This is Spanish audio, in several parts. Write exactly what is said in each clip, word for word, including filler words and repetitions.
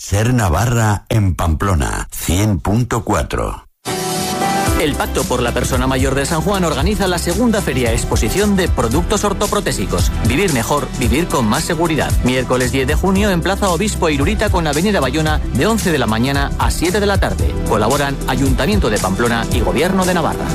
Ser Navarra en Pamplona, cien punto cuatro. El Pacto por la Persona Mayor de San Juan organiza la segunda feria exposición de productos ortoprotésicos. Vivir mejor, vivir con más seguridad. Miércoles diez de junio en Plaza Obispo Irurita con Avenida Bayona de once de la mañana a siete de la tarde. Colaboran Ayuntamiento de Pamplona y Gobierno de Navarra.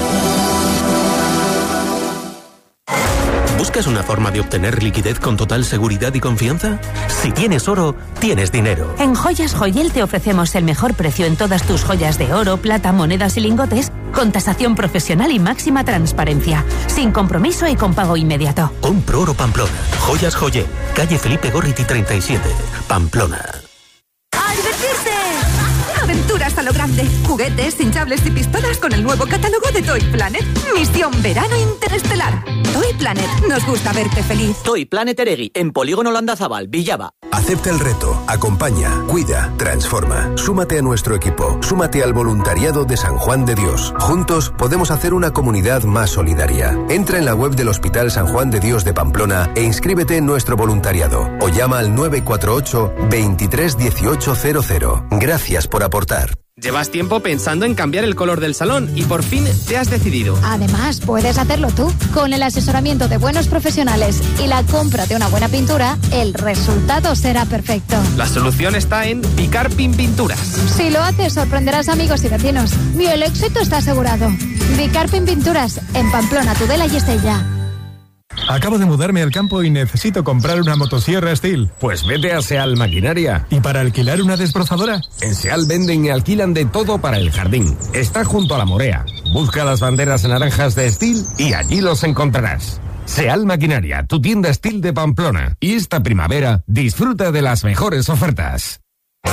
¿Buscas una forma de obtener liquidez con total seguridad y confianza? Si tienes oro, tienes dinero. En Joyas Joyel te ofrecemos el mejor precio en todas tus joyas de oro, plata, monedas y lingotes, con tasación profesional y máxima transparencia, sin compromiso y con pago inmediato. Compro Oro Pamplona. Joyas Joyel, calle Felipe Gorriti treinta y siete, Pamplona. ¡A divertirse! Aventuras a lo grande. Juguetes, hinchables y pistolas con el nuevo catálogo de Toy Planet. Misión Verano Interestelar. Toy Planet. Nos gusta verte feliz. Toy Planet Eregui, en Polígono Landazabal, Villaba. Acepta el reto, acompaña, cuida, transforma. Súmate a nuestro equipo. Súmate al voluntariado de San Juan de Dios. Juntos podemos hacer una comunidad más solidaria. Entra en la web del Hospital San Juan de Dios de Pamplona e inscríbete en nuestro voluntariado. O llama al nueve cuatro ocho, veintitrés dieciocho cero cero. Gracias por aportar. Llevas tiempo pensando en cambiar el color del salón y por fin te has decidido. Además, puedes hacerlo tú. Con el asesoramiento de buenos profesionales y la compra de una buena pintura, el resultado será perfecto. La solución está en Vicarpin Pinturas. Si lo haces, sorprenderás amigos y vecinos. Y el éxito está asegurado. Vicarpin Pinturas, en Pamplona, Tudela y Estella. Acabo de mudarme al campo y necesito comprar una motosierra Steel. Pues vete a Seal Maquinaria. ¿Y para alquilar una desbrozadora? En Seal venden y alquilan de todo para el jardín. Está junto a la Morea. Busca las banderas naranjas de Steel y allí los encontrarás. Seal Maquinaria, tu tienda Steel de Pamplona. Y esta primavera disfruta de las mejores ofertas.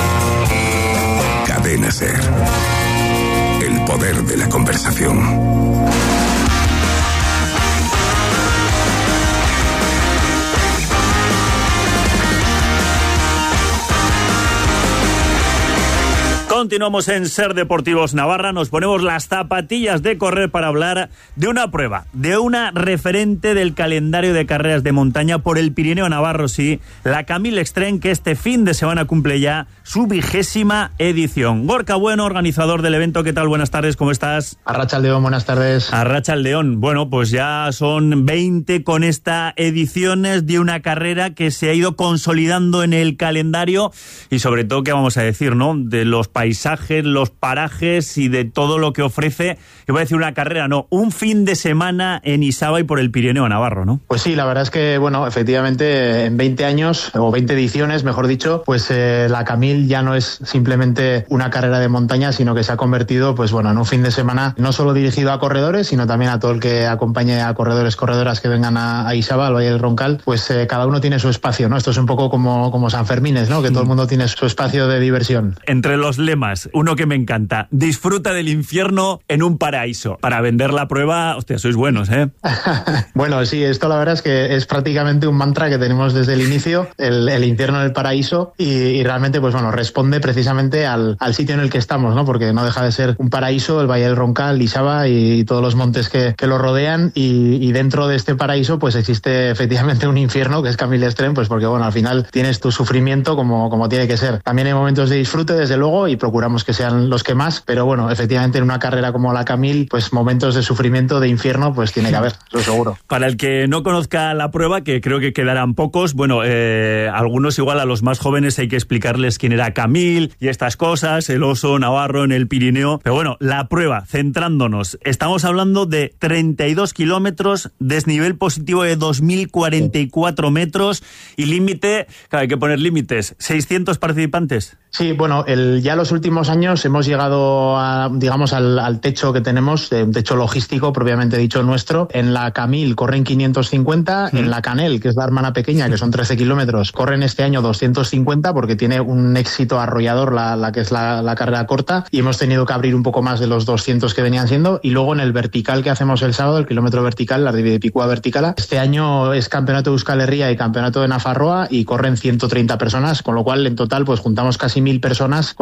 Cadena Ser. El poder de la conversación. Continuamos en Ser Deportivos Navarra, nos ponemos las zapatillas de correr para hablar de una prueba, de una referente del calendario de carreras de montaña por el Pirineo Navarro, sí, la Camil Extreme, que este fin de semana cumple ya su vigésima edición. Gorka Bueno, organizador del evento, ¿qué tal? Buenas tardes, ¿cómo estás? Arratsaldeon, buenas tardes. Arratsaldeon, bueno, pues ya son veinte con esta edición de una carrera que se ha ido consolidando en el calendario y sobre todo, ¿qué vamos a decir, no? De los países paisajes, los parajes y de todo lo que ofrece, iba a decir una carrera, no, un fin de semana en Isaba y por el Pirineo Navarro, ¿no? Pues sí, la verdad es que, bueno, efectivamente, en veinte años, o veinte ediciones, mejor dicho, pues eh, la Camil ya no es simplemente una carrera de montaña, sino que se ha convertido, pues bueno, en un fin de semana no solo dirigido a corredores, sino también a todo el que acompañe a corredores, corredoras que vengan a, a Isaba, al Valle del Roncal, pues eh, cada uno tiene su espacio, ¿no? Esto es un poco como, como San Fermines, ¿no? Que todo el mundo tiene su espacio de diversión. Entre los lemas, uno que me encanta, disfruta del infierno en un paraíso. Para vender la prueba, hostia, sois buenos, ¿eh? Bueno, sí, esto la verdad es que es prácticamente un mantra que tenemos desde el inicio, el, el infierno en el paraíso, y, y realmente, pues bueno, responde precisamente al, al sitio en el que estamos, ¿no? Porque no deja de ser un paraíso, el Valle del Roncal, Isaba y, y todos los montes que, que lo rodean, y, y dentro de este paraíso, pues existe efectivamente un infierno, que es Camil Extreme, pues porque, bueno, al final tienes tu sufrimiento como, como tiene que ser. También hay momentos de disfrute, desde luego, y procuramos que sean los que más, pero bueno, efectivamente en una carrera como la Camil, pues momentos de sufrimiento, de infierno, pues tiene que haber, eso seguro. Para el que no conozca la prueba, que creo que quedarán pocos, bueno, eh, algunos igual a los más jóvenes hay que explicarles quién era Camil y estas cosas, el oso navarro en el Pirineo, pero bueno, la prueba, centrándonos, estamos hablando de treinta y dos kilómetros, desnivel positivo de dos mil cuarenta y cuatro metros y límite, claro, hay que poner límites, seiscientos participantes. Sí, bueno, el, ya los últimos años hemos llegado a, digamos, al, al techo que tenemos, eh, un techo logístico propiamente dicho nuestro. En la Camil corren quinientos cincuenta, sí. En la Canel, que es la hermana pequeña, sí, que son trece kilómetros, corren este año doscientos cincuenta porque tiene un éxito arrollador la, la que es la, la carrera corta, y hemos tenido que abrir un poco más de los doscientos que venían siendo. Y luego en el vertical que hacemos el sábado, el kilómetro vertical, la de Picúa vertical, este año es campeonato de Euskal Herria y campeonato de Nafarroa y corren ciento treinta personas, con lo cual en total pues juntamos casi mil personas corriendo por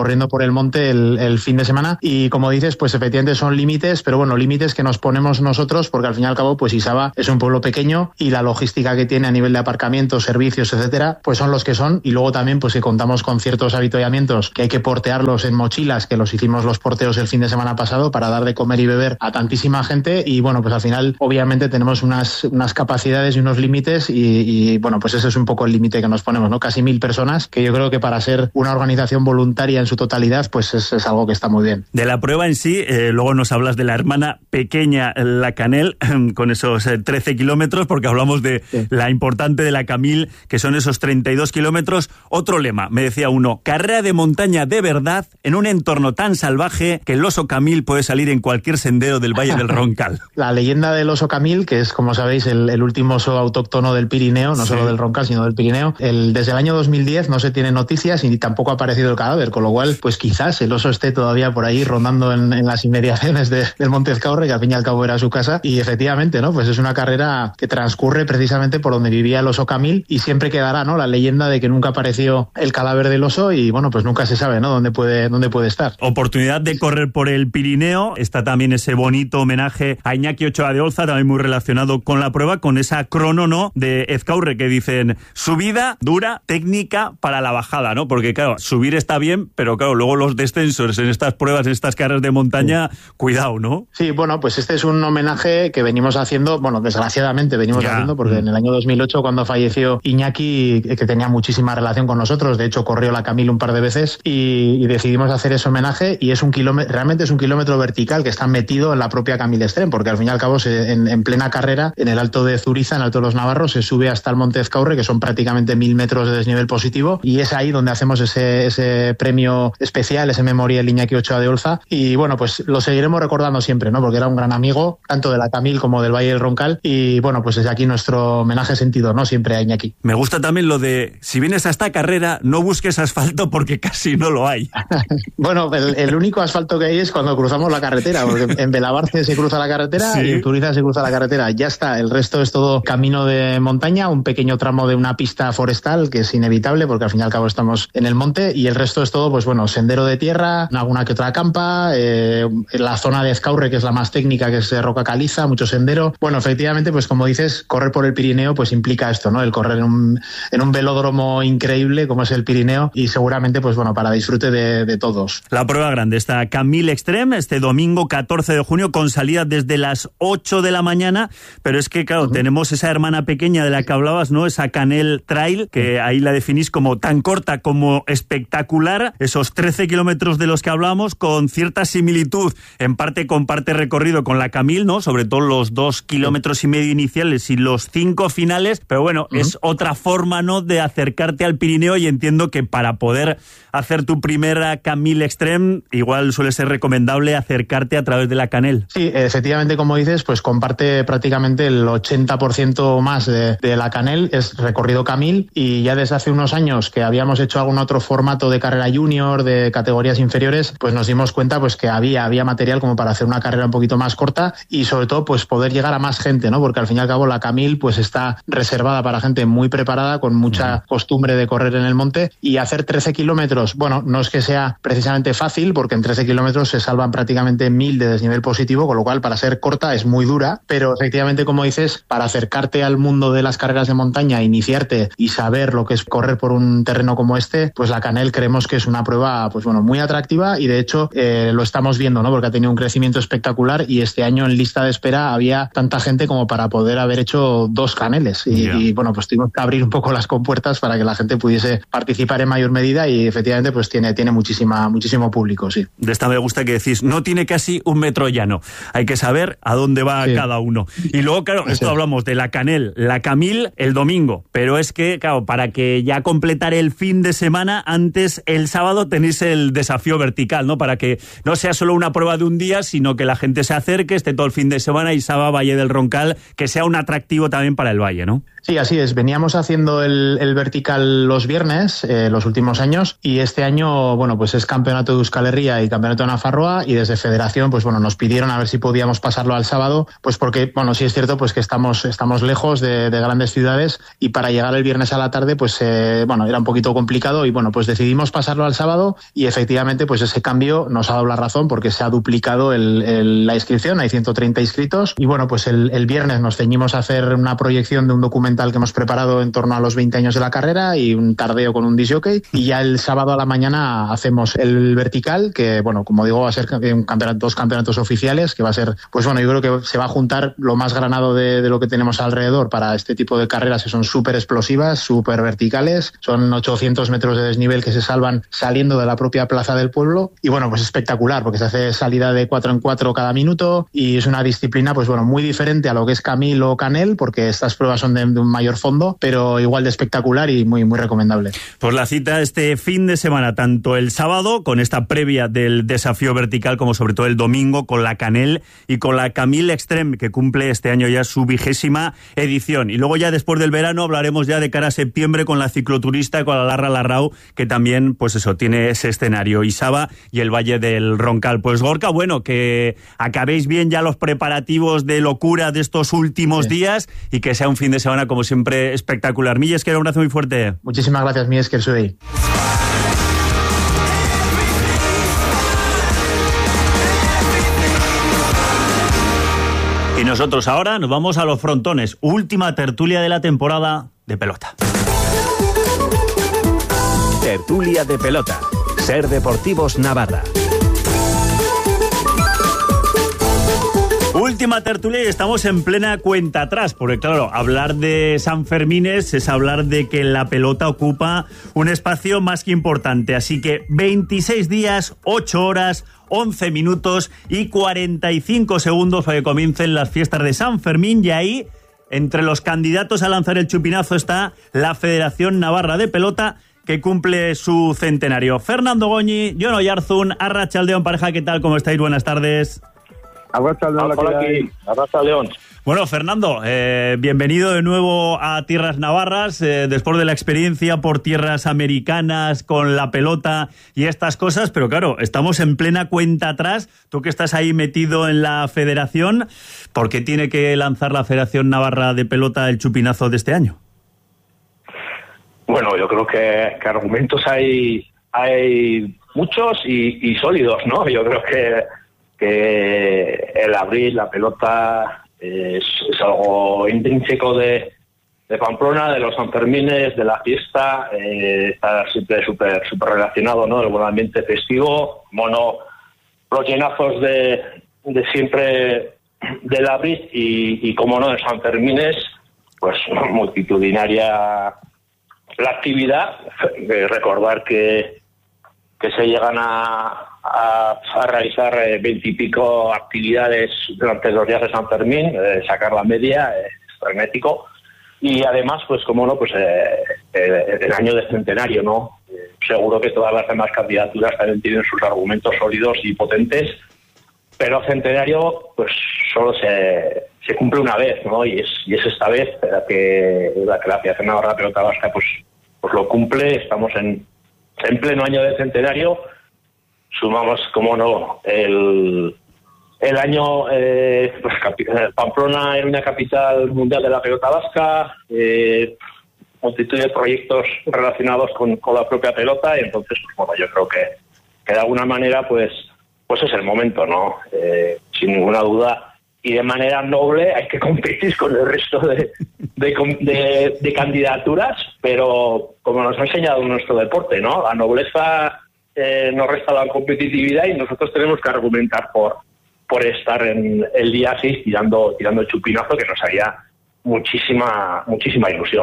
el monte el, el fin de semana. Y como dices, pues efectivamente son límites, pero bueno, límites que nos ponemos nosotros, porque al fin y al cabo, pues Isaba es un pueblo pequeño y la logística que tiene a nivel de aparcamientos, servicios, etcétera, pues son los que son. Y luego también, pues que contamos con ciertos avituallamientos que hay que portearlos en mochilas, que los hicimos los porteos el fin de semana pasado para dar de comer y beber a tantísima gente. Y bueno, pues al final, obviamente, tenemos unas, unas capacidades y unos límites y, y bueno, pues ese es un poco el límite que nos ponemos, ¿no? Casi mil personas, que yo creo que para ser una organización voluntaria en su totalidad, pues es, es algo que está muy bien. De la prueba en sí, eh, luego nos hablas de la hermana pequeña, la Canel, con esos eh, trece kilómetros, porque hablamos de sí. la importante de la Camil, que son esos treinta y dos kilómetros. Otro lema, me decía uno, carrera de montaña de verdad en un entorno tan salvaje que el oso Camil puede salir en cualquier sendero del Valle del Roncal. La leyenda del oso Camil, que es, como sabéis, el, el último oso autóctono del Pirineo, no sí. solo del Roncal, sino del Pirineo. El, desde el año dos mil diez no se tienen noticias y tampoco ha aparecido el cadáver, con lo cual, pues quizás el oso esté todavía por ahí rondando en, en las inmediaciones de, del Monte Ezcaurre, que al fin y al cabo era su casa. Y efectivamente, ¿no? Pues es una carrera que transcurre precisamente por donde vivía el oso Camil y siempre quedará, ¿no? La leyenda de que nunca apareció el cadáver del oso y, bueno, pues nunca se sabe, ¿no? Dónde puede, dónde puede estar. Oportunidad de correr por el Pirineo. Está también ese bonito homenaje a Iñaki Ochoa de Olza, también muy relacionado con la prueba, con esa crono, ¿no? De Ezcaurre, que dicen subida dura, técnica para la bajada, ¿no? Porque, claro, subir está bien, pero, claro, luego los descensos en estas pruebas, en estas carreras de montaña, sí. cuidado, ¿no? Sí, bueno, pues este es un homenaje que venimos haciendo, bueno, desgraciadamente venimos ya. haciendo, porque mm. en el año dos mil ocho, cuando falleció Iñaki, que tenía muchísima relación con nosotros, de hecho corrió la Camil un par de veces, y, y decidimos hacer ese homenaje, y es un kilómetro, realmente es un kilómetro vertical que está metido en la propia Camil Extreme, porque al fin y al cabo, se, en, en plena carrera, en el Alto de Zuriza, en el Alto de los Navarros, se sube hasta el Monte Ezcaurre, que son prácticamente mil metros de desnivel positivo, y es ahí donde hacemos ese, ese premio especial, ese memorial Iñaki Ochoa de Olza, y bueno, pues lo seguiremos recordando siempre, ¿no? Porque era un gran amigo, tanto de la Camil como del Valle del Roncal, y bueno, pues desde aquí nuestro homenaje sentido, ¿no? Siempre a Iñaki. Me gusta también lo de, si vienes a esta carrera, no busques asfalto porque casi no lo hay. Bueno, el, el único asfalto que hay es cuando cruzamos la carretera, porque en Belabarce se cruza la carretera ¿Sí? y en Turiza se cruza la carretera, ya está, el resto es todo camino de montaña, un pequeño tramo de una pista forestal que es inevitable porque al fin y al cabo estamos en el monte, y el resto es todo, pues bueno, sendero de tierra, alguna que otra campa, eh, la zona de Ezcaurre, que es la más técnica, que es roca caliza, mucho sendero. Bueno, efectivamente, pues como dices, correr por el Pirineo pues implica esto, ¿no? El correr en un, en un velódromo increíble como es el Pirineo, y seguramente, pues bueno, para disfrute de, de todos. La prueba grande, esta Camil Extreme, este domingo catorce de junio, con salida desde las ocho de la mañana, pero es que, claro, uh-huh. tenemos esa hermana pequeña de la que hablabas, ¿no? Esa Canel Trail, que ahí la definís como tan corta como espectacular, esos trece kilómetros de los que hablamos, con cierta similitud, en parte con parte recorrido con la Camil, ¿no? Sobre todo los dos kilómetros y medio iniciales y los cinco finales, pero bueno, uh-huh. es otra forma, ¿no?, de acercarte al Pirineo, y entiendo que para poder hacer tu primera Camil Extreme, igual suele ser recomendable acercarte a través de la Canel. Sí, efectivamente, como dices, pues comparte prácticamente el ochenta por ciento más de, de la Canel, es recorrido Camil, y ya desde hace unos años que habíamos hecho algún otro formato de carrera junior, de categorías inferiores, pues nos dimos cuenta pues que había, había material como para hacer una carrera un poquito más corta, y sobre todo pues poder llegar a más gente, ¿no? Porque al fin y al cabo la Camil pues está reservada para gente muy preparada, con mucha costumbre de correr en el monte, y hacer trece kilómetros, bueno, no es que sea precisamente fácil, porque en trece kilómetros se salvan prácticamente mil de desnivel positivo, con lo cual para ser corta es muy dura, pero efectivamente, como dices, para acercarte al mundo de las carreras de montaña, iniciarte y saber lo que es correr por un terreno como este, pues la Canel creemos que es una prueba, pues bueno, muy atractiva, y de hecho eh, lo estamos viendo, ¿no? Porque ha tenido un crecimiento espectacular, y este año en lista de espera había tanta gente como para poder haber hecho dos Caneles, y, yeah. y bueno, pues tuvimos que abrir un poco las compuertas para que la gente pudiese participar en mayor medida, y efectivamente pues tiene, tiene muchísima, muchísimo público, sí. De esta me gusta que decís, no tiene casi un metro llano, hay que saber a dónde va sí. cada uno. Y luego, claro, sí. esto hablamos de la Canel, la Camil el domingo, pero es que, claro, para que ya completar el fin de semana, antes el sábado tenéis el desafío vertical, ¿no? Para que no sea solo una prueba de un día, sino que la gente se acerque, esté todo el fin de semana, y Isaba, Valle del Roncal, que sea un atractivo también para el Valle, ¿no? Sí, así es. Veníamos haciendo el, el vertical los viernes, eh, los últimos años, y este año, bueno, pues es campeonato de Euskal Herria y campeonato de Nafarroa, y desde Federación, pues bueno, nos pidieron a ver si podíamos pasarlo al sábado, pues porque, bueno, sí es cierto, pues que estamos, estamos lejos de, de grandes ciudades, y para llegar el viernes a la tarde, pues, eh, bueno, era un poquito complicado, y bueno, pues decidimos pasarlo al sábado, y efectivamente, pues ese cambio nos ha dado la razón, porque se ha duplicado el, el, la inscripción, hay ciento treinta inscritos, y bueno, pues el, el viernes nos ceñimos a hacer una proyección de un documental que hemos preparado en torno a los veinte años de la carrera y un tardeo con un disc jockey, y ya el sábado a la mañana hacemos el vertical, que bueno, como digo, va a ser un campeonato, dos campeonatos oficiales, que va a ser, pues bueno, yo creo que se va a juntar lo más granado de, de lo que tenemos alrededor para este tipo de carreras, que son súper explosivas, súper verticales, son ochocientos metros de desnivel que se salvan saliendo de la propia plaza del pueblo, y bueno, pues espectacular, porque se hace salida de cuatro en cuatro cada minuto, y es una disciplina, pues bueno, muy diferente a lo que es Camil o Canel, porque estas pruebas son de, de un mayor fondo, pero igual de espectacular y muy, muy recomendable. Pues la cita este fin de semana, tanto el sábado con esta previa del desafío vertical, como sobre todo el domingo con la Canel y con la Camil Extreme, que cumple este año ya su vigésima edición. Y luego ya después del verano hablaremos ya de cara a septiembre con la cicloturista y con la Larra Larrao, que también, pues eso, tiene ese escenario, Isaba y el Valle del Roncal. Pues Gorka, bueno, que acabéis bien ya los preparativos de locura de estos últimos sí. días, y que sea un fin de semana como siempre espectacular. Milles, que un abrazo muy fuerte. Muchísimas gracias, Milles, que soy. Y nosotros ahora nos vamos a los frontones. Última tertulia de la temporada de pelota. Tertulia de pelota. Ser Deportivos Navarra. Última tertulia y estamos en plena cuenta atrás, porque claro, hablar de San Fermines es hablar de que la pelota ocupa un espacio más que importante. Así que veintiséis días, ocho horas, once minutos y cuarenta y cinco segundos para que comiencen las fiestas de San Fermín, y ahí, entre los candidatos a lanzar el chupinazo, está la Federación Navarra de Pelota, que cumple su centenario. Fernando Goñi, Jon Oyarzún, Arratsaldeon pareja, ¿qué tal? ¿Cómo estáis? Buenas tardes. Arratsaldeon. Bueno, Fernando, eh, bienvenido de nuevo a Tierras Navarras, eh, después de la experiencia por tierras americanas con la pelota y estas cosas, pero claro, estamos en plena cuenta atrás. Tú que estás ahí metido en la federación, ¿por qué tiene que lanzar la Federación Navarra de Pelota el chupinazo de este año? Bueno, yo creo que, que argumentos hay, hay muchos y, y sólidos, ¿no? Yo creo que que el abrir la pelota es, es algo intrínseco de, de Pamplona, de los Sanfermines, de la fiesta, eh, está siempre súper súper relacionado, ¿no? El buen ambiente festivo, mono, los llenazos de, de siempre del abrir y, y como no, de Sanfermines, pues multitudinaria la actividad. Eh, recordar que, que se llegan a A, a realizar veintipico eh, actividades durante los días de San Fermín, eh, sacar la media, es eh, frenético, y además, pues como no, pues eh, eh, el año de centenario, ¿no? Eh, seguro que todas las demás candidaturas también tienen sus argumentos sólidos y potentes, pero centenario, pues solo se, se cumple una vez, ¿no? Y es, y es esta vez la que la que la Federación Navarra de Pelota Vasca pues, pues lo cumple. Estamos en, en pleno año de centenario. Sumamos, como no, el, el año, eh, pues, Pamplona era una capital mundial de la pelota vasca, eh, multitud de proyectos relacionados con, con la propia pelota, y entonces, pues, bueno, yo creo que, que de alguna manera, pues, pues es el momento, ¿no? Eh, sin ninguna duda, y de manera noble hay que competir con el resto de, de, de, de candidaturas, pero como nos ha enseñado nuestro deporte, ¿no? La nobleza Eh, nos resta la competitividad y nosotros tenemos que argumentar por por estar en el día seis tirando tirando el chupinazo, que nos haría muchísima muchísima ilusión, ¿no?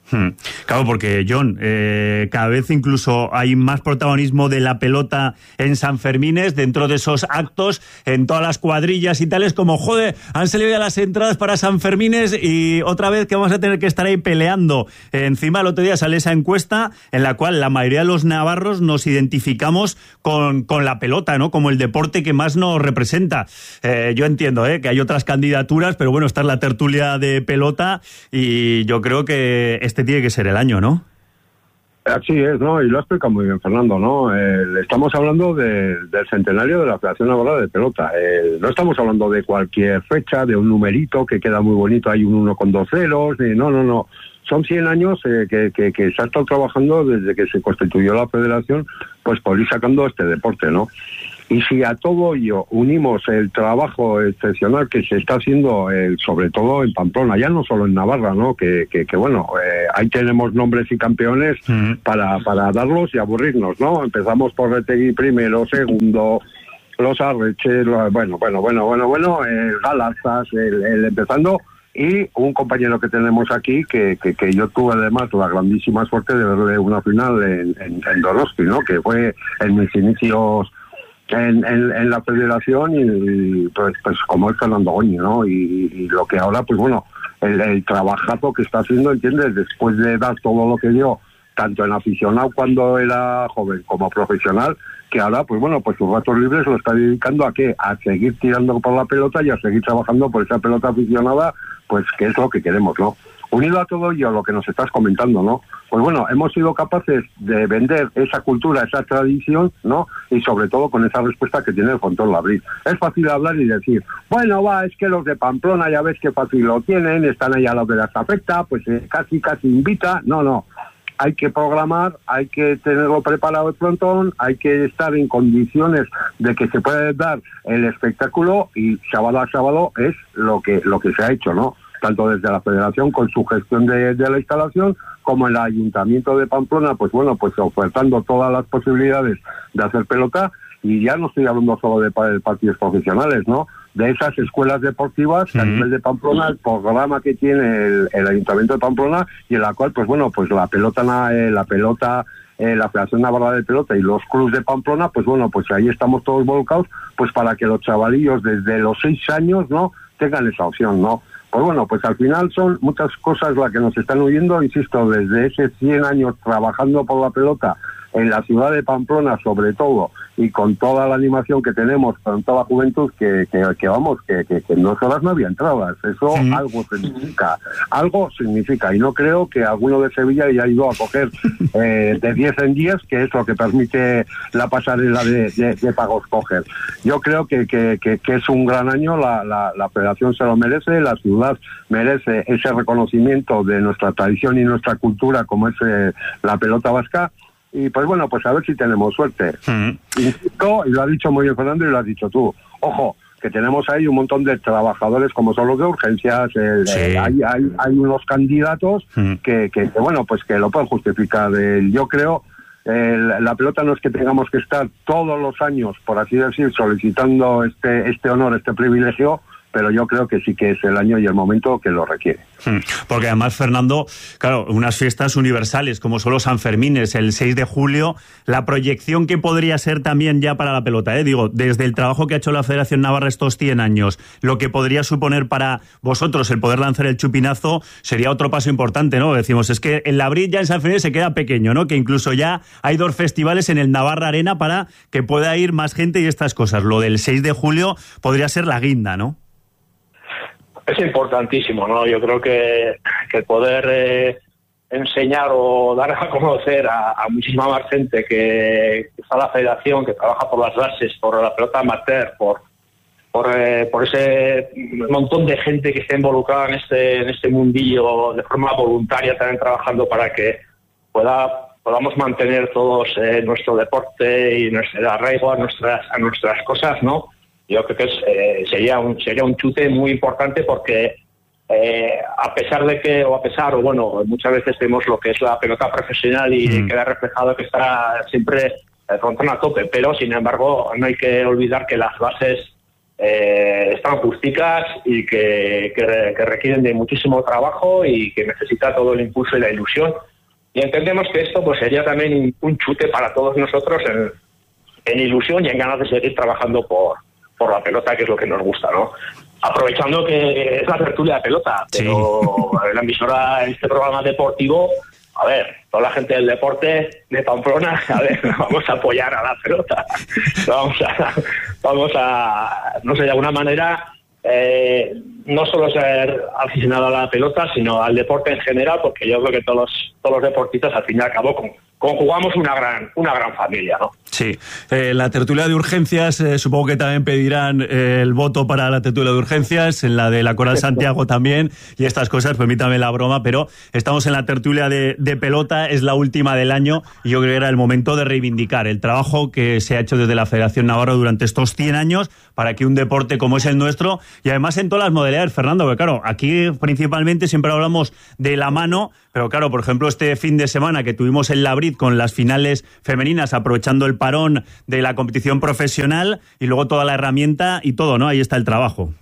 Hmm. Claro, porque John, eh, cada vez incluso hay más protagonismo de la pelota en Sanfermines, dentro de esos actos, en todas las cuadrillas y tales, como, joder, han salido ya las entradas para Sanfermines y otra vez que vamos a tener que estar ahí peleando. Eh, encima el otro día sale esa encuesta en la cual la mayoría de los navarros nos identificamos con, con la pelota, ¿no? Como el deporte que más nos representa. Eh, yo entiendo, ¿eh? que hay otras candidaturas, pero bueno, está en la tertulia de pelota y yo creo que este tiene que ser el año, ¿no? Así es, ¿no? Y lo ha explicado muy bien Fernando, ¿no? Eh, estamos hablando de, del centenario de la Federación Navarra de Pelota. Eh, no estamos hablando de cualquier fecha, de un numerito que queda muy bonito, hay un uno con dos ceros, eh, no, no, no. Son cien años eh, que, que, que se ha estado trabajando desde que se constituyó la Federación, pues por ir sacando este deporte, ¿no? Y si a todo ello unimos el trabajo excepcional que se está haciendo, eh, sobre todo en Pamplona, ya no solo en Navarra, ¿no? Que, que, que bueno, eh, ahí tenemos nombres y campeones uh-huh. para, para darlos y aburrirnos, ¿no? Empezamos por Retegui primero, segundo, los Arreche, bueno, bueno, bueno, bueno, bueno, el Galazas, el, el empezando, y un compañero que tenemos aquí que, que, que yo tuve además la grandísima suerte de verle una final en, en, en Donosti, ¿no? Que fue en mis inicios En, en, en la federación y, y pues, pues como es Fernando Goñi, ¿no? Y, y lo que ahora, pues bueno, el, el trabajazo que está haciendo, ¿entiendes? Después de dar todo lo que dio, tanto en aficionado cuando era joven como profesional, que ahora, pues bueno, pues sus ratos libres lo está dedicando a ¿qué? A seguir tirando por la pelota y a seguir trabajando por esa pelota aficionada, pues que es lo que queremos, ¿no? Unido a todo ello, lo que nos estás comentando, ¿no? Pues bueno, hemos sido capaces de vender esa cultura, esa tradición, ¿no? Y sobre todo con esa respuesta que tiene el Frontón Labril. Es fácil hablar y decir, bueno, va, es que los de Pamplona ya ves que fácil lo tienen, están ahí a los de la estafeta, pues eh, casi, casi invita. No, no. Hay que programar, hay que tenerlo preparado el frontón, hay que estar en condiciones de que se pueda dar el espectáculo y sábado a sábado es lo que, lo que se ha hecho, ¿no? Tanto desde la Federación con su gestión de, de la instalación, como el Ayuntamiento de Pamplona, pues bueno, pues ofertando todas las posibilidades de hacer pelota, y ya no estoy hablando solo de, de partidos profesionales, ¿no? De esas escuelas deportivas, uh-huh. a nivel de Pamplona, el programa que tiene el, el Ayuntamiento de Pamplona, y en la cual, pues bueno, pues la pelota, eh, la pelota, eh, la Federación Navarra de Pelota y los clubes de Pamplona, pues bueno, pues ahí estamos todos volcados, pues para que los chavalillos desde los seis años, ¿no? Tengan esa opción, ¿no? Pues bueno, pues al final son muchas cosas las que nos están huyendo, insisto, desde ese cien años trabajando por la pelota en la ciudad de Pamplona sobre todo, y con toda la animación que tenemos, con toda la juventud, que, que, que vamos, que, que, que en dos horas no había entradas. Eso sí. algo significa, algo significa, y no creo que alguno de Sevilla haya ido a coger eh, de diez en diez, que es lo que permite la pasarela de, de, de pagos coger. Yo creo que, que, que, que es un gran año, la, la, la federación se lo merece, la ciudad merece ese reconocimiento de nuestra tradición y nuestra cultura como es eh, la pelota vasca. Y pues bueno, pues a ver si tenemos suerte. Mm. Insisto, y lo ha dicho muy bien Fernando y lo has dicho tú. Ojo, que tenemos ahí un montón de trabajadores como son los de urgencias, el, sí. eh, hay, hay, hay unos candidatos mm. que, que, que, bueno, pues que lo pueden justificar. Eh, yo creo, eh, la pelota no es que tengamos que estar todos los años, por así decir, solicitando este, este honor, este privilegio, pero yo creo que sí que es el año y el momento que lo requiere. Porque además, Fernando, claro, unas fiestas universales como son los Sanfermines, el seis de julio, la proyección que podría ser también ya para la pelota, ¿eh? Digo, desde el trabajo que ha hecho la Federación Navarra estos cien años, lo que podría suponer para vosotros el poder lanzar el chupinazo sería otro paso importante, ¿no? Decimos, es que el Labril ya en Sanfermines se queda pequeño, ¿no? Que incluso ya hay dos festivales en el Navarra Arena para que pueda ir más gente y estas cosas. Lo del seis de julio podría ser la guinda, ¿no? Es importantísimo, ¿no? Yo creo que, que poder eh, enseñar o dar a conocer a, a muchísima más gente que, que está en la federación, que trabaja por las bases, por la pelota amateur, por por, eh, por ese montón de gente que está involucrada en este en este mundillo de forma voluntaria, también trabajando para que pueda podamos mantener todos eh, nuestro deporte y nuestro arraigo a nuestras a nuestras cosas, ¿no? Yo creo que es, eh, sería un sería un chute muy importante porque eh, a pesar de que, o a pesar, o bueno, muchas veces vemos lo que es la pelota profesional y mm. queda reflejado que está siempre el frontón a tope, pero sin embargo no hay que olvidar que las bases eh, están justicas y que, que, que requieren de muchísimo trabajo y que necesita todo el impulso y la ilusión. Y entendemos que esto pues sería también un chute para todos nosotros en, en ilusión y en ganas de seguir trabajando por, por la pelota, que es lo que nos gusta, ¿no? Aprovechando que es la tertulia de pelota, pero sí. La emisora, este programa deportivo, a ver, toda la gente del deporte de Pamplona, a ver, vamos a apoyar a la pelota. Vamos a, vamos a no sé, de alguna manera, eh, no solo ser aficionado a la pelota, sino al deporte en general, porque yo creo que todos los, todos los deportistas, al fin y al cabo, con, conjugamos una gran una gran familia, ¿no? Sí. Eh, la tertulia de urgencias, eh, supongo que también pedirán eh, el voto para la tertulia de urgencias, en la de la Coral Santiago también, y estas cosas, permítame la broma, pero estamos en la tertulia de, de pelota, es la última del año, y yo creo que era el momento de reivindicar el trabajo que se ha hecho desde la Federación Navarra durante estos cien años para que un deporte como es el nuestro, y además en todas las modalidades, Fernando, porque claro, aquí principalmente siempre hablamos de la mano, pero claro, por ejemplo, este fin de semana que tuvimos en Labrit con las finales femeninas, aprovechando el parón de la competición profesional y luego toda la herramienta y todo, ¿no? Ahí está el trabajo.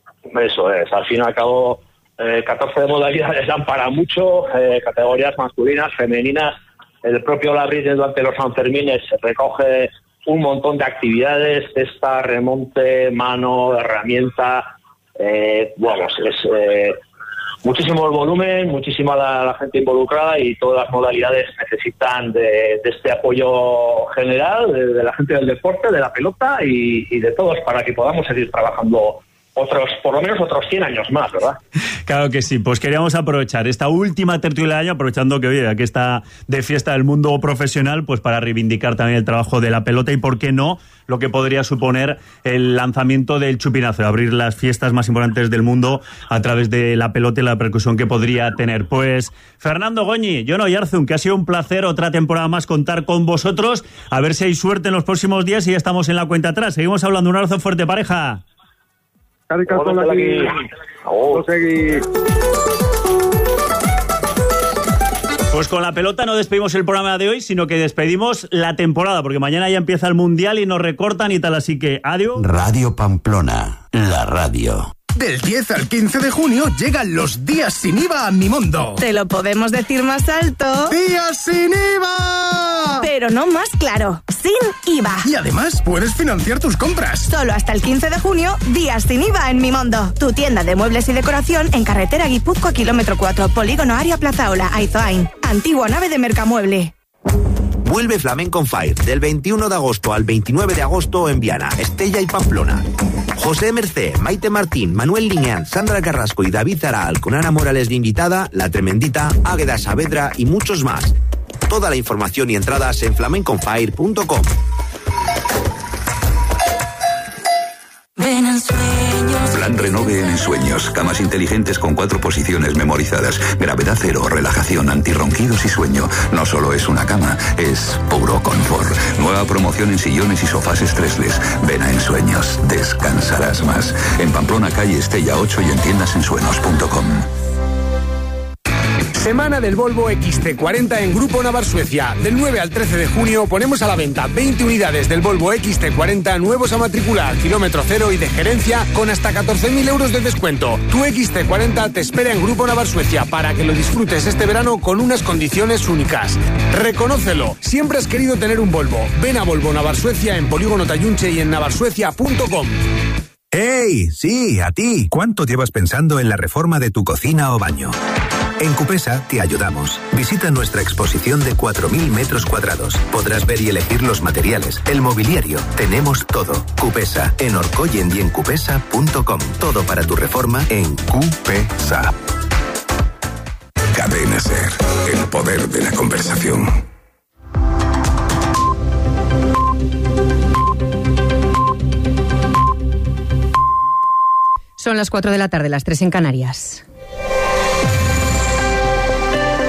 Eso es, al fin y al cabo, eh, catorce modalidades dan para mucho, eh, categorías masculinas, femeninas, el propio Labrit durante los Sanfermines recoge un montón de actividades, cesta, remonte, mano, herramienta, eh, bueno, es... Eh, muchísimo el volumen, muchísima la, la gente involucrada y todas las modalidades necesitan de, de este apoyo general de, de la gente del deporte, de la pelota y, y de todos para que podamos seguir trabajando otros, por lo menos otros cien años más, ¿verdad? Claro que sí, pues queríamos aprovechar esta última tertulia del año, aprovechando que, oye, aquí está de fiesta el mundo profesional, pues para reivindicar también el trabajo de la pelota y, ¿por qué no?, lo que podría suponer el lanzamiento del chupinazo, abrir las fiestas más importantes del mundo a través de la pelota y la repercusión que podría tener. Pues, Fernando Goñi, Jon Oyarzun, que ha sido un placer otra temporada más contar con vosotros, a ver si hay suerte en los próximos días y ya estamos en la cuenta atrás. Seguimos hablando, un abrazo fuerte, pareja. Pues con la pelota no despedimos el programa de hoy, sino que despedimos la temporada, porque mañana ya empieza el Mundial y nos recortan y tal, así que adiós. Radio Pamplona, la radio. Del diez al quince de junio llegan los días sin I V A a Mimondo. Te lo podemos decir más alto. ¡Días sin I V A! Pero no más claro, sin I V A. Y además puedes financiar tus compras. Solo hasta el quince de junio, días sin I V A en Mimondo. Tu tienda de muebles y decoración en carretera Guipúzcoa, kilómetro cuatro, polígono Área Plazaola, Aizoain. Antigua nave de Mercamueble. Vuelve Flamenco on Fire del veintiuno de agosto al veintinueve de agosto en Viana, Estella y Pamplona. José Mercé, Maite Martín, Manuel Liñán, Sandra Carrasco y David Zaral, con Ana Morales de invitada, La Tremendita, Águeda Saavedra y muchos más. Toda la información y entradas en flamenco on fire punto com. Ven en sueños. Plan Renove en Ensueños. Camas inteligentes con cuatro posiciones memorizadas. Gravedad cero, relajación, antirronquidos y sueño. No solo es una cama, es puro confort. Nueva promoción en sillones y sofás estresles. Ven a Ensueños. Descansarás más. En Pamplona, calle Estella ocho y en tiendas ensueños punto com. Semana del Volvo X C cuarenta en Grupo Navar Suecia. Del nueve al trece de junio ponemos a la venta veinte unidades del Volvo X C cuarenta nuevos a matricular, kilómetro cero y de gerencia con hasta catorce mil euros de descuento. Tu X C cuarenta te espera en Grupo Navar Suecia para que lo disfrutes este verano con unas condiciones únicas. Reconócelo, siempre has querido tener un Volvo. Ven a Volvo Navar Suecia en Polígono Tayunche y en navarsuecia punto com. ¡Hey! Sí, a ti. ¿Cuánto llevas pensando en la reforma de tu cocina o baño? En Cupesa te ayudamos. Visita nuestra exposición de cuatro mil metros cuadrados. Podrás ver y elegir los materiales, el mobiliario. Tenemos todo. Cupesa, en Orcoyen y en cupesa punto com. Todo para tu reforma en Cupesa. Cadena Ser, el poder de la conversación. Son las cuatro de la tarde, las tres en Canarias.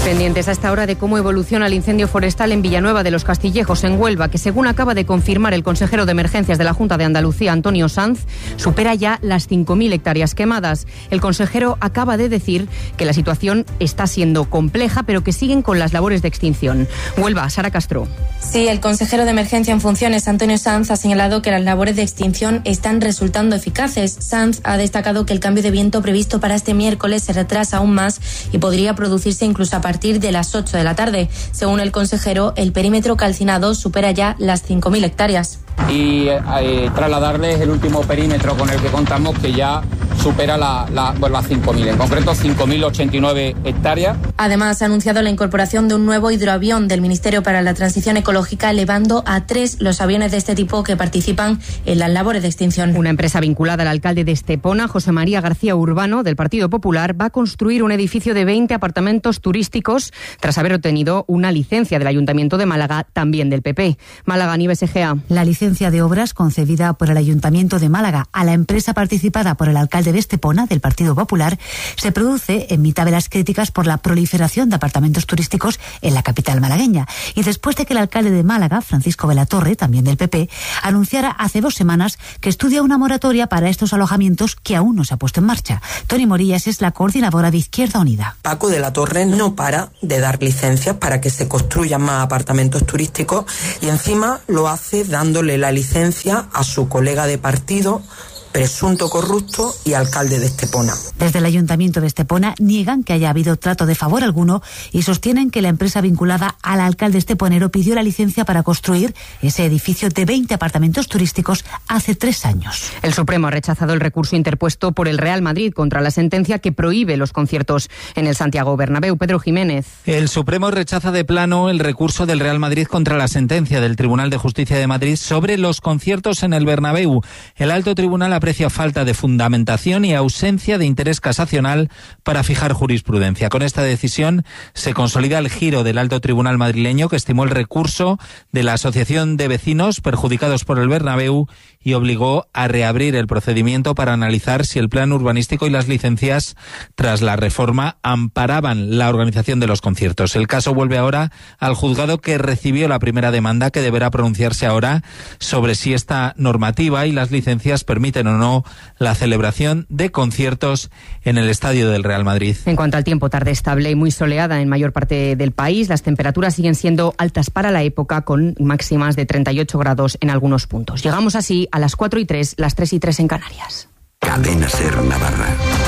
Pendientes a esta hora de cómo evoluciona el incendio forestal en Villanueva de los Castillejos, en Huelva, que según acaba de confirmar el consejero de Emergencias de la Junta de Andalucía, Antonio Sanz, supera ya las cinco mil hectáreas quemadas. El consejero acaba de decir que la situación está siendo compleja, pero que siguen con las labores de extinción. Huelva, Sara Castro. Sí, el consejero de Emergencia en funciones, Antonio Sanz, ha señalado que las labores de extinción están resultando eficaces. Sanz ha destacado que el cambio de viento previsto para este miércoles se retrasa aún más y podría producirse incluso a partir A partir de las ocho de la tarde. Según el consejero, el perímetro calcinado supera ya las cinco mil hectáreas. Y eh, trasladarles el último perímetro con el que contamos, que ya supera la, la, bueno, las cinco mil, en concreto cinco mil ochenta y nueve hectáreas. Además, ha anunciado la incorporación de un nuevo hidroavión del Ministerio para la Transición Ecológica, elevando a tres los aviones de este tipo que participan en las labores de extinción. Una empresa vinculada al alcalde de Estepona, José María García Urbano, del Partido Popular, va a construir un edificio de veinte apartamentos turísticos tras haber obtenido una licencia del Ayuntamiento de Málaga, también del P P. Málaga, Nieves Egea. La licencia de obras concedida por el Ayuntamiento de Málaga a la empresa participada por el alcalde de Estepona, del Partido Popular, se produce en mitad de las críticas por la proliferación de apartamentos turísticos en la capital malagueña y después de que el alcalde de Málaga, Francisco Velatorre, también del P P, anunciara hace dos semanas que estudia una moratoria para estos alojamientos que aún no se ha puesto en marcha. Toni Morillas es la coordinadora de Izquierda Unida. Paco de la Torre no para de dar licencias para que se construyan más apartamentos turísticos y encima lo hace dándole la licencia a su colega de partido, presunto corrupto y alcalde de Estepona. Desde el Ayuntamiento de Estepona niegan que haya habido trato de favor alguno y sostienen que la empresa vinculada al alcalde esteponero pidió la licencia para construir ese edificio de veinte apartamentos turísticos hace tres años. El Supremo ha rechazado el recurso interpuesto por el Real Madrid contra la sentencia que prohíbe los conciertos en el Santiago Bernabéu. Pedro Jiménez. El Supremo rechaza de plano el recurso del Real Madrid contra la sentencia del Tribunal de Justicia de Madrid sobre los conciertos en el Bernabéu. El alto tribunal ha aprecia falta de fundamentación y ausencia de interés casacional para fijar jurisprudencia. Con esta decisión se consolida el giro del alto tribunal madrileño, que estimó el recurso de la Asociación de Vecinos perjudicados por el Bernabéu y obligó a reabrir el procedimiento para analizar si el plan urbanístico y las licencias tras la reforma amparaban la organización de los conciertos. El caso vuelve ahora al juzgado que recibió la primera demanda, que deberá pronunciarse ahora sobre si esta normativa y las licencias permiten o no la celebración de conciertos en el estadio del Real Madrid. En cuanto al tiempo, tarde estable y muy soleada en mayor parte del país. Las temperaturas siguen siendo altas para la época, con máximas de treinta y ocho grados en algunos puntos. Llegamos así a las cuatro y tres, las tres y tres en Canarias. Cadena Ser Navarra.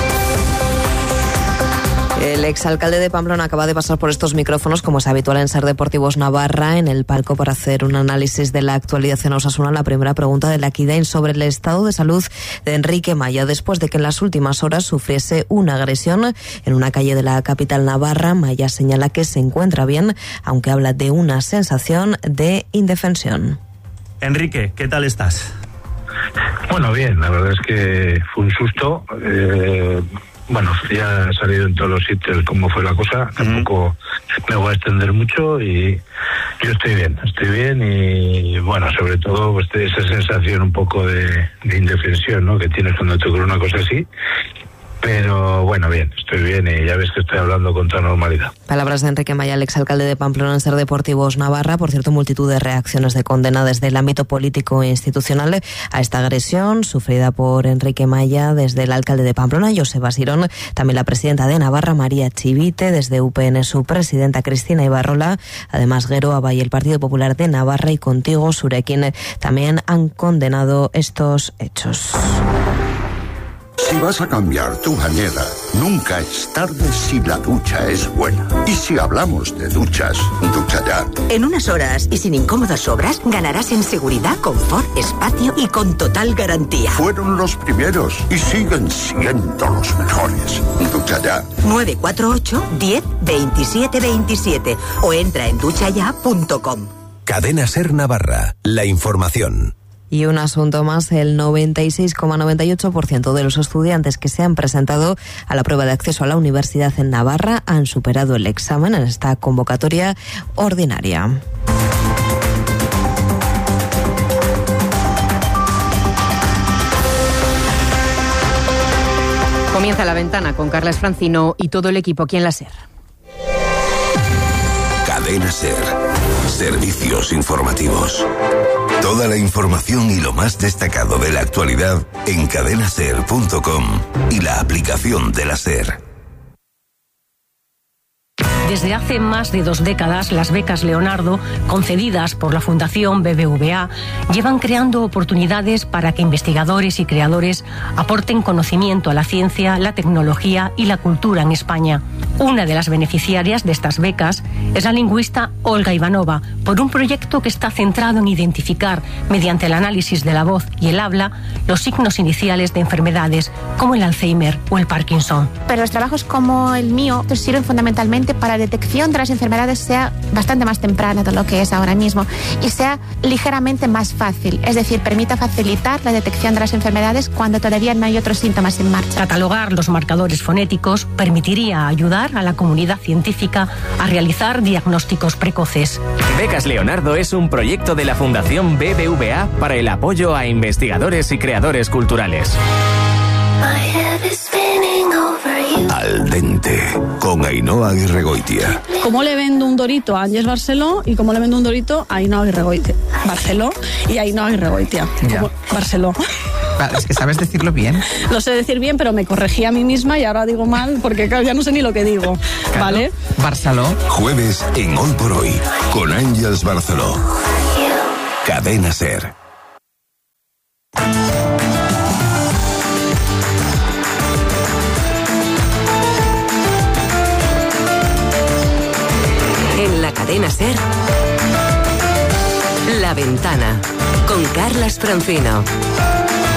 El exalcalde de Pamplona acaba de pasar por estos micrófonos, como es habitual en Ser Deportivos Navarra, en el palco para hacer un análisis de la actualidad en Osasuna. La primera pregunta de la Kidain sobre el estado de salud de Enrique Maya, después de que en las últimas horas sufriese una agresión en una calle de la capital navarra. Maya señala que se encuentra bien, aunque habla de una sensación de indefensión. Enrique, ¿qué tal estás? Bueno, bien, la verdad es que fue un susto. Eh... Bueno, ya ha salido en todos los sitios cómo fue la cosa, tampoco me voy a extender mucho y yo estoy bien, estoy bien y bueno, sobre todo pues, esa sensación un poco de, de indefensión, ¿no?, que tienes cuando te ocurre una cosa así. Pero bueno, bien, estoy bien y ya ves que estoy hablando con toda normalidad. Palabras de Enrique Maya, el exalcalde de Pamplona en Ser Deportivos Navarra. Por cierto, multitud de reacciones de condena desde el ámbito político e institucional a esta agresión sufrida por Enrique Maya, desde el alcalde de Pamplona, Joseba Sirón, también la presidenta de Navarra, María Chivite, desde U P N su presidenta Cristina Ibarrola, además Gero Aba y el Partido Popular de Navarra y Contigo Surekin también han condenado estos hechos. Si vas a cambiar tu bañera, nunca es tarde si la ducha es buena. Y si hablamos de duchas, Ducha Ya. En unas horas y sin incómodas obras, ganarás en seguridad, confort, espacio y con total garantía. Fueron los primeros y siguen siendo los mejores. Ducha Ya. nueve cuatro ocho, diez, veintisiete veintisiete o entra en ducha ya punto com. Cadena Ser Navarra, la información. Y un asunto más, el noventa y seis coma noventa y ocho por ciento de los estudiantes que se han presentado a la prueba de acceso a la universidad en Navarra han superado el examen en esta convocatoria ordinaria. Comienza La Ventana con Carles Francino y todo el equipo aquí en la Ser. Cadena SER. Servicios informativos. Toda la información y lo más destacado de la actualidad en cadena ser punto com y la aplicación de la SER. Desde hace más de dos décadas, las becas Leonardo, concedidas por la Fundación B B V A, llevan creando oportunidades para que investigadores y creadores aporten conocimiento a la ciencia, la tecnología y la cultura en España. Una de las beneficiarias de estas becas es la lingüista Olga Ivanova, por un proyecto que está centrado en identificar, mediante el análisis de la voz y el habla, los signos iniciales de enfermedades como el Alzheimer o el Parkinson. Pero los trabajos como el mío sirven fundamentalmente para la detección de las enfermedades sea bastante más temprana de lo que es ahora mismo y sea ligeramente más fácil, es decir, permita facilitar la detección de las enfermedades cuando todavía no hay otros síntomas en marcha. Catalogar los marcadores fonéticos permitiría ayudar a la comunidad científica a realizar diagnósticos precoces. Becas Leonardo es un proyecto de la Fundación B B V A para el apoyo a investigadores y creadores culturales. Al dente, con Ainhoa Aguirregoitia. ¿Cómo le vendo un dorito a Ángeles Barceló y cómo le vendo un dorito a Ainhoa Aguirregoitia? Barceló y Ainhoa Aguirregoitia. Barceló. Vale, es que sabes decirlo bien. Lo sé decir bien, pero me corregí a mí misma y ahora digo mal porque claro, ya no sé ni lo que digo. Claro. ¿Vale? Barceló. Jueves en Hoy por Hoy, con Ángeles Barceló. Cadena SER. En la Cadena SER, La Ventana, con Carlas Francino.